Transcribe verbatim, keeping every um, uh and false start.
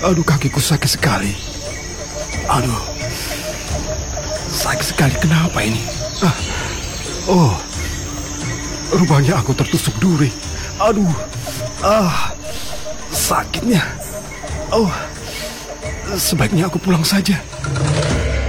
Aduh, kakiku sakit sekali. Aduh, sakit sekali. Kenapa ini? Ah. Oh, rupanya aku tertusuk duri. Aduh, ah, sakitnya. Oh, sebaiknya aku pulang saja.